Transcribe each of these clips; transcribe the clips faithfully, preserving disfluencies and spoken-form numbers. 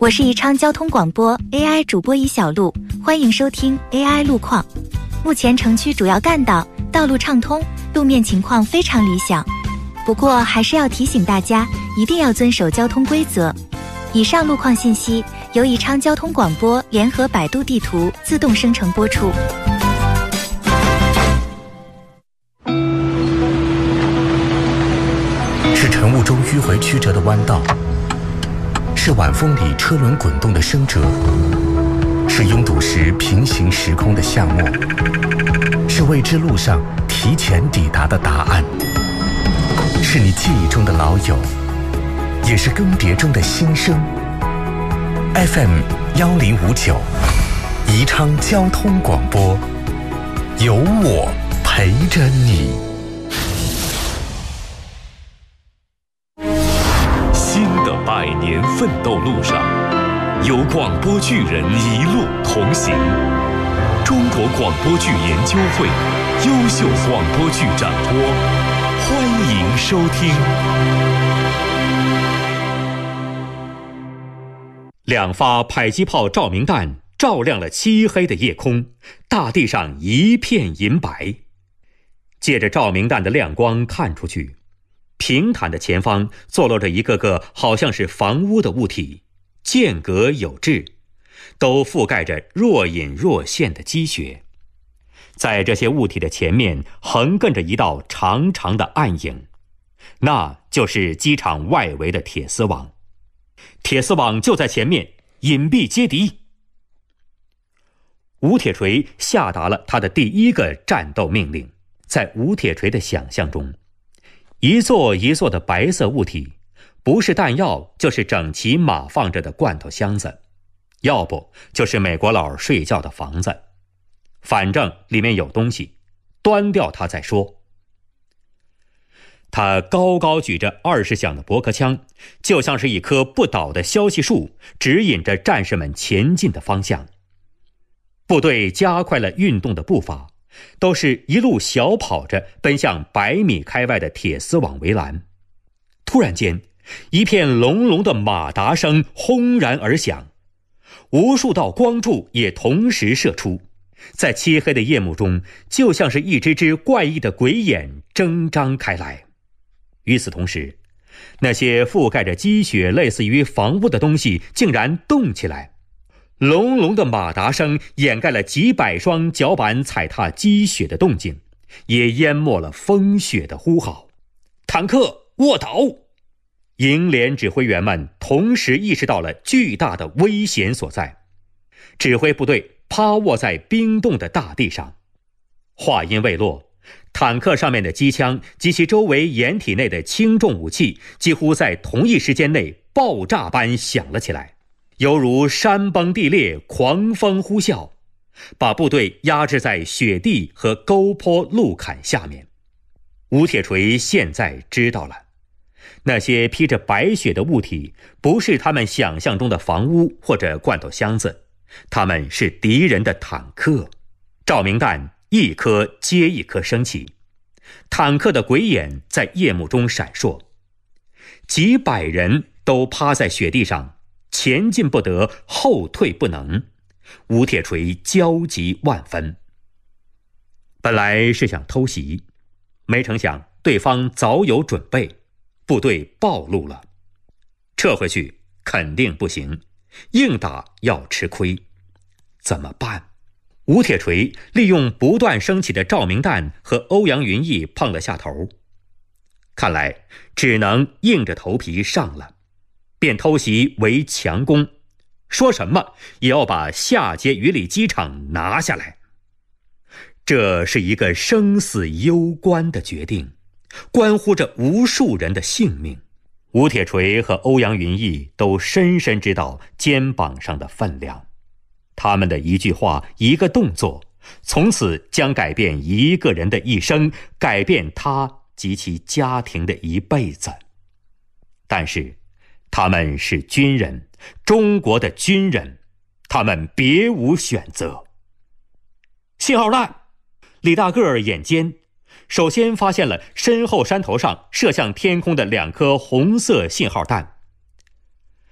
我是宜昌交通广播 A I 主播宜小璐，欢迎收听 A I 路况。目前城区主要干道道路畅通，路面情况非常理想。不过还是要提醒大家，一定要遵守交通规则。以上路况信息由宜昌交通广播联合百度地图自动生成播出。 是晨雾中迂回曲折的弯道，是晚风里车轮滚动的声折，是拥堵时平行时空的巷陌，是未知路上提前抵达的答案，是你记忆中的老友，也是更迭中的新生。 F M 幺零五九，宜昌交通广播，有我陪着你。 新的百年奋斗路上，有广播剧人一路同行。中国广播剧研究会优秀广播剧展播，欢迎收听。两发迫击炮照明弹照亮了漆黑的夜空，大地上一片银白。借着照明弹的亮光看出去，平坦的前方坐落着一个个好像是房屋的物体，间隔有致，都覆盖着若隐若现的积雪。在这些物体的前面横亘着一道长长的暗影，那就是机场外围的铁丝网。铁丝网就在前面，隐蔽接敌。吴铁锤下达了他的第一个战斗命令。在吴铁锤的想象中，一座一座的白色物体，不是弹药就是整齐码放着的罐头箱子，要不就是美国佬睡觉的房子，反正里面有东西，端掉它再说。他高高举着二十响的驳壳枪，就像是一棵不倒的消息树，指引着战士们前进的方向。部队加快了运动的步伐，都是一路小跑着奔向百米开外的铁丝网围栏。突然间，一片隆隆的马达声轰然而响，无数道光柱也同时射出，在漆黑的夜幕中，就像是一只只怪异的鬼眼睁张开来。与此同时，那些覆盖着积雪类似于房屋的东西竟然动起来，隆隆的马达声掩盖了几百双脚板踩踏积雪的动静，也淹没了风雪的呼号。坦克卧倒！营连指挥员们同时意识到了巨大的危险所在，指挥部队趴卧在冰冻的大地上。话音未落，坦克上面的机枪及其周围掩体内的轻重武器几乎在同一时间内爆炸般响了起来，犹如山崩地裂，狂风呼啸，把部队压制在雪地和沟坡路坎下面。吴铁锤现在知道了，那些披着白雪的物体不是他们想象中的房屋或者罐头箱子，他们是敌人的坦克。照明弹一颗接一颗升起，坦克的鬼眼在夜幕中闪烁，几百人都趴在雪地上，前进不得，后退不能。吴铁锤焦急万分。本来是想偷袭，没成想对方早有准备，部队暴露了。撤回去肯定不行，硬打要吃亏，怎么办？吴铁锤利用不断升起的照明弹和欧阳云逸碰了下头，看来只能硬着头皮上了，便偷袭为强攻，说什么也要把下街鱼里机场拿下来。这是一个生死攸关的决定，关乎着无数人的性命。吴铁锤和欧阳云逸都深深知道肩膀上的分量，他们的一句话一个动作，从此将改变一个人的一生，改变他及其家庭的一辈子。但是他们是军人，中国的军人，他们别无选择。信号弹！李大个儿眼尖，首先发现了身后山头上射向天空的两颗红色信号弹。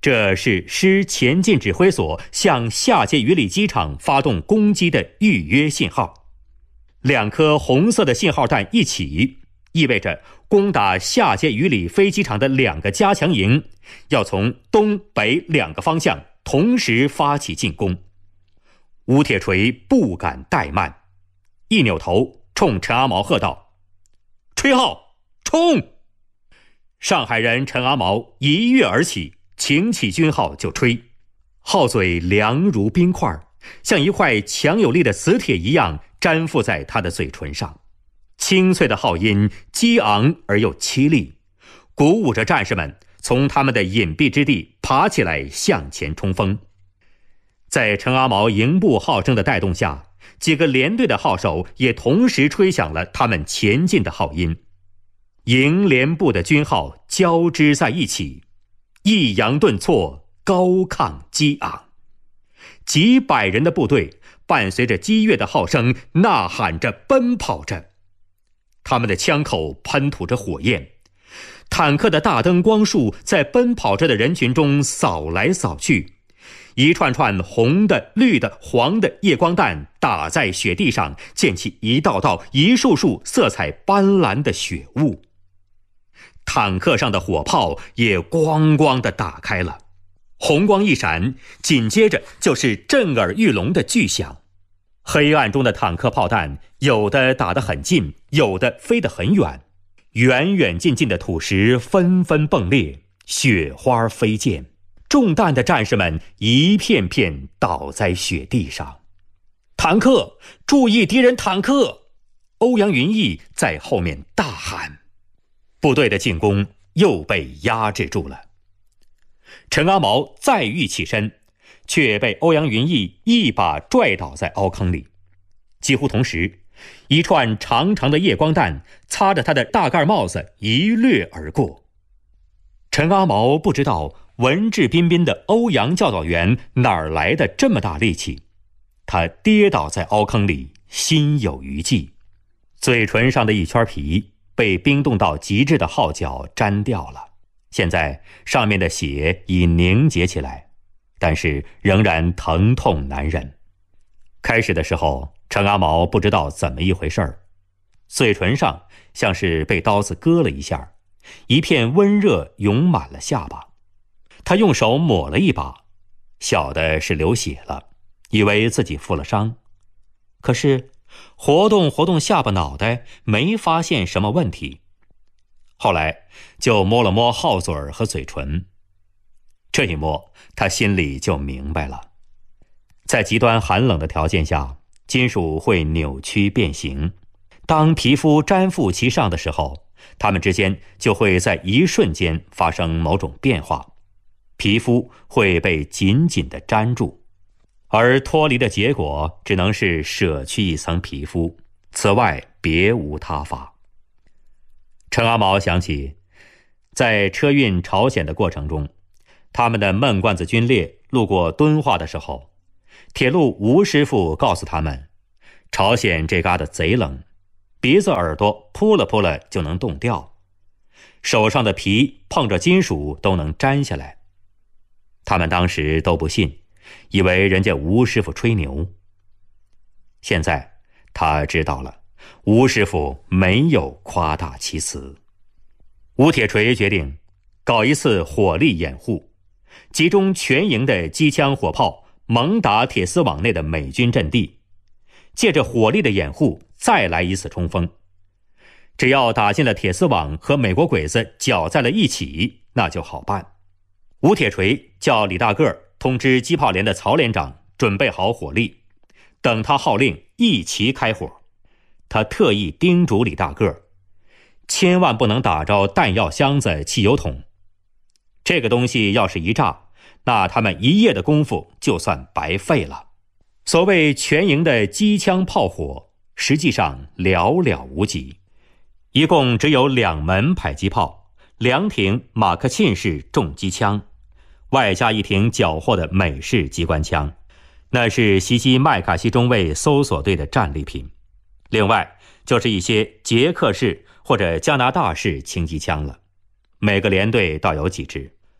这是师前进指挥所向下碣隅里机场发动攻击的预约信号。两颗红色的信号弹一起，意味着攻打下碣隅里飞机场的两个加强营要从东北两个方向同时发起进攻。吴铁锤不敢怠慢，一扭头冲陈阿毛喝道：“吹号，冲！”上海人陈阿毛一跃而起，擎起军号就吹，号嘴凉如冰块，像一块强有力的磁铁一样粘附在他的嘴唇上。清脆的号音激昂而又凄厉，鼓舞着战士们从他们的隐蔽之地爬起来向前冲锋。在陈阿毛营部号声的带动下，几个连队的号手也同时吹响了他们前进的号音。营连部的军号交织在一起，抑扬顿挫，高亢激昂。几百人的部队伴随着激越的号声呐喊着奔跑着，他们的枪口喷吐着火焰，坦克的大灯光束在奔跑着的人群中扫来扫去，一串串红的、绿的、黄的夜光弹打在雪地上，溅起一道道、一束束色彩斑斓的雪雾。坦克上的火炮也咣咣地打开了，红光一闪，紧接着就是震耳欲聋的巨响。黑暗中的坦克炮弹，有的打得很近，有的飞得很远，远远近近的土石纷纷迸裂，雪花飞溅，中弹的战士们一片片倒在雪地上。坦克，注意敌人坦克！欧阳云逸在后面大喊。部队的进攻又被压制住了。陈阿毛再欲起身，却被欧阳云逸一把拽倒在凹坑里。几乎同时，一串长长的夜光弹擦着他的大盖帽子一掠而过。陈阿毛不知道文质彬彬的欧阳教导员哪儿来的这么大力气，他跌倒在凹坑里，心有余悸，嘴唇上的一圈皮被冰冻到极致的号角粘掉了，现在上面的血已凝结起来，但是仍然疼痛难忍。开始的时候，陈阿毛不知道怎么一回事儿，嘴唇上像是被刀子割了一下，一片温热涌满了下巴。他用手抹了一把，小的是流血了，以为自己负了伤。可是活动活动下巴脑袋，没发现什么问题。后来就摸了摸号嘴和嘴唇，这一摸他心里就明白了，在极端寒冷的条件下，金属会扭曲变形，当皮肤粘附其上的时候，它们之间就会在一瞬间发生某种变化，皮肤会被紧紧地粘住，而脱离的结果只能是舍去一层皮肤，此外别无他法。陈阿毛想起，在车运朝鲜的过程中，他们的闷罐子军列路过敦化的时候，铁路吴师傅告诉他们，朝鲜这嘎达贼冷，鼻子耳朵扑了扑了就能冻掉，手上的皮碰着金属都能粘下来。他们当时都不信，以为人家吴师傅吹牛。现在他知道了，吴师傅没有夸大其词。吴铁锤决定搞一次火力掩护，集中全营的机枪火炮猛打铁丝网内的美军阵地，借着火力的掩护再来一次冲锋。只要打进了铁丝网和美国鬼子搅在了一起，那就好办。吴铁锤叫李大个通知机炮连的曹连长准备好火力，等他号令一齐开火。他特意叮嘱李大个，千万不能打着弹药箱子、汽油桶，这个东西要是一炸，那他们一夜的功夫就算白费了。所谓全营的机枪炮火，实际上寥寥无几，一共只有两门迫击炮，两挺马克沁式重机枪，外加一挺缴获的美式机关枪，那是袭击麦卡锡中尉搜索队的战利品。另外就是一些捷克式或者加拿大式轻机枪了，每个连队倒有几支。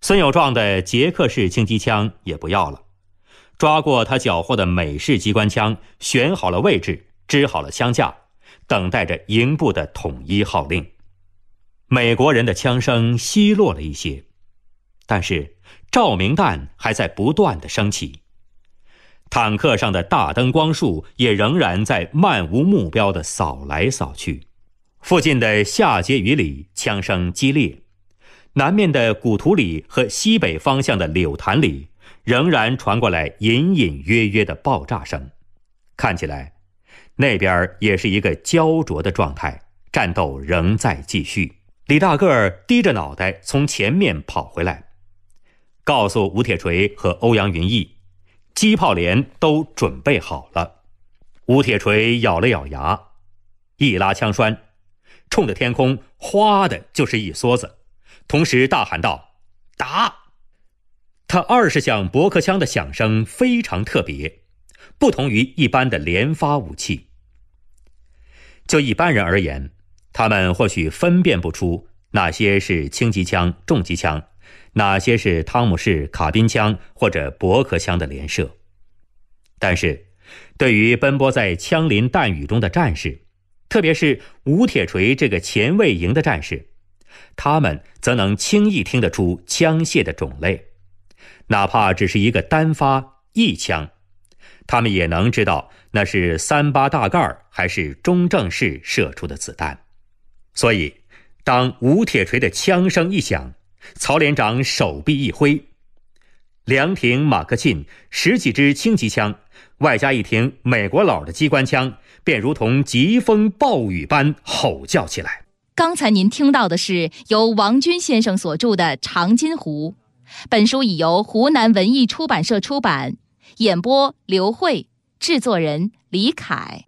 孙有壮的捷克式轻机枪也不要了，抓过他缴获的美式机关枪，选好了位置，支好了枪架，等待着营部的统一号令。美国人的枪声稀落了一些，但是照明弹还在不断地升起，坦克上的大灯光束也仍然在漫无目标地扫来扫去。附近的下碣隅里枪声激烈，南面的古图里和西北方向的柳潭里仍然传过来隐隐约约的爆炸声，看起来那边也是一个焦灼的状态，战斗仍在继续。李大个儿低着脑袋从前面跑回来，告诉吴铁锤和欧阳云逸，机炮连都准备好了。吴铁锤咬了咬牙，一拉枪栓，冲着天空哗的就是一梭子，同时大喊道：打！他二十响驳壳枪的响声非常特别，不同于一般的连发武器。就一般人而言，他们或许分辨不出哪些是轻机枪、重机枪，哪些是汤姆式卡宾枪或者驳壳枪的连射。但是对于奔波在枪林弹雨中的战士，特别是吴铁锤这个前卫营的战士，他们则能轻易听得出枪械的种类，哪怕只是一个单发一枪，他们也能知道那是三八大盖还是中正式射出的子弹。所以当吴铁锤的枪声一响，曹连长手臂一挥，两挺马克沁，十几支轻机枪，外加一挺美国佬的机关枪，便如同疾风暴雨般吼叫起来。 刚才您听到的是由王军先生所著的《长津湖》，本书已由湖南文艺出版社出版，演播刘慧，制作人李凯。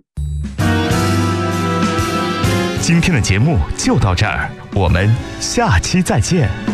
今天的节目就到这儿，我们下期再见。